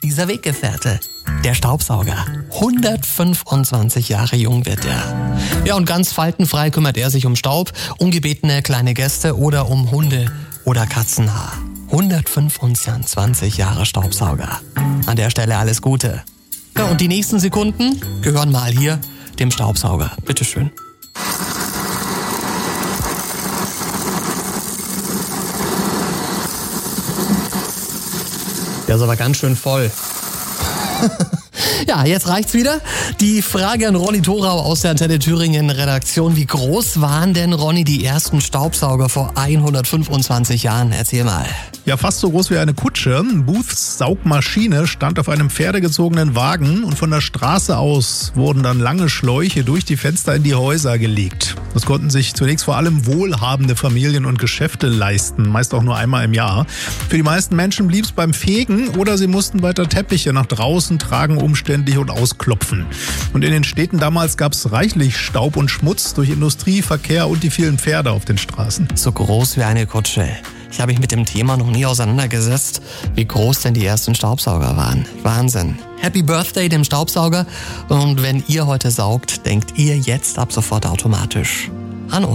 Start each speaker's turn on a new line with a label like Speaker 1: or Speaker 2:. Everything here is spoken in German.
Speaker 1: dieser Weggefährte, der Staubsauger. 125 Jahre jung wird er. Ja, und ganz faltenfrei kümmert er sich um Staub, ungebetene kleine Gäste oder um Hunde- oder Katzenhaar. 125 Jahre Staubsauger. An der Stelle alles Gute. Ja, und die nächsten Sekunden gehören mal hier dem Staubsauger. Bitteschön. Der ist aber ganz schön voll. Ja, jetzt reicht's wieder. Die Frage an Ronny Thorau aus der Antenne Thüringen Redaktion. Wie groß waren denn, Ronny, die ersten Staubsauger vor 125 Jahren? Erzähl mal.
Speaker 2: Ja, fast so groß wie eine Kutsche. Booths Saugmaschine stand auf einem pferdegezogenen Wagen und von der Straße aus wurden dann lange Schläuche durch die Fenster in die Häuser gelegt. Das konnten sich zunächst vor allem wohlhabende Familien und Geschäfte leisten, meist auch nur einmal im Jahr. Für die meisten Menschen blieb es beim Fegen oder sie mussten weiter Teppiche nach draußen tragen, umständlich und ausklopfen. Und in den Städten damals gab es reichlich Staub und Schmutz durch Industrie, Verkehr und die vielen Pferde auf den Straßen.
Speaker 1: So groß wie eine Kutsche. Ich habe mich mit dem Thema noch nie auseinandergesetzt, wie groß denn die ersten Staubsauger waren. Wahnsinn. Happy Birthday dem Staubsauger. Und wenn ihr heute saugt, denkt ihr jetzt ab sofort automatisch an uns.